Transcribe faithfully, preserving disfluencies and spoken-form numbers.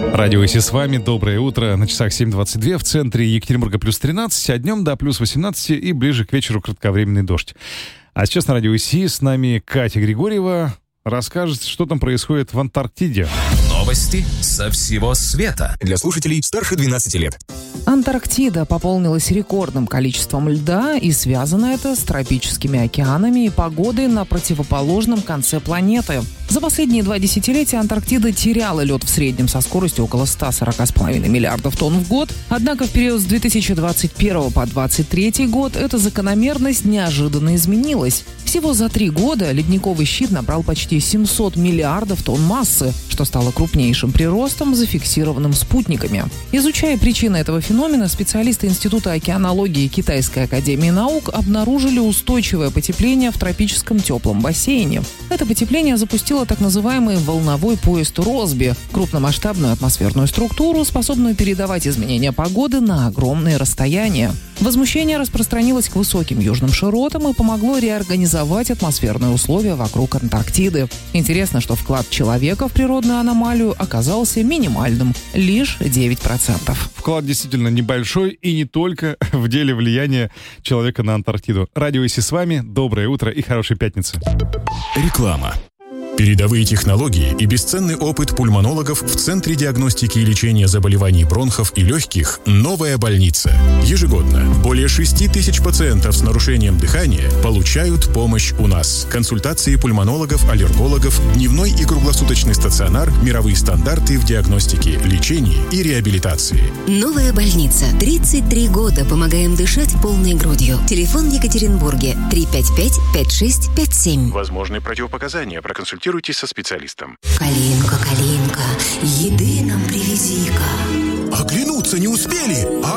Радио ИСИ с вами. Доброе утро. На часах семь двадцать два, в центре Екатеринбурга плюс тринадцать, а днем до плюс восемнадцать и ближе к вечеру кратковременный дождь. А сейчас на Радио ИСИ с нами Катя Григорьева расскажет, что там происходит в Антарктиде. Новости со всего света для слушателей старше двенадцати лет. Антарктида пополнилась рекордным количеством льда, и связано это с тропическими океанами и погодой на противоположном конце планеты. За последние два десятилетия Антарктида теряла лед в среднем со скоростью около ста сорока с половиной миллиардов тонн в год. Однако в период с две тысячи двадцать первого по двадцать третий год эта закономерность неожиданно изменилась. Всего за три года ледниковый щит набрал почти семьсот миллиардов тонн массы, что стало крупнейшим приростом, зафиксированным спутниками. Изучая причины этого феномена, специалисты Института океанологии Китайской академии наук обнаружили устойчивое потепление в тропическом теплом бассейне. Это потепление запустило так называемый волновой поезд Россби – крупномасштабную атмосферную структуру, способную передавать изменения погоды на огромные расстояния. Возмущение распространилось к высоким южным широтам и помогло реорганизовать атмосферные условия вокруг Антарктиды. Интересно, что вклад человека в природную аномалию оказался минимальным – лишь девять процентов. Вклад действительно небольшой и не только в деле влияния человека на Антарктиду. Радио ИСИ с вами. Доброе утро и хорошей пятницы. Реклама. Передовые технологии и бесценный опыт пульмонологов в Центре диагностики и лечения заболеваний бронхов и легких «Новая больница». Ежегодно более шести тысяч пациентов с нарушением дыхания получают помощь у нас. Консультации пульмонологов, аллергологов, дневной и круглосуточный стационар, мировые стандарты в диагностике, лечении и реабилитации. «Новая больница». тридцать три года помогаем дышать полной грудью. Телефон в Екатеринбурге три пять пять пять шесть пять семь. Возможны противопоказания. Проконсультируйтесь со специалистом. Калинка, Калинка, еды нам привези-ка. Оглянуться не успели, а?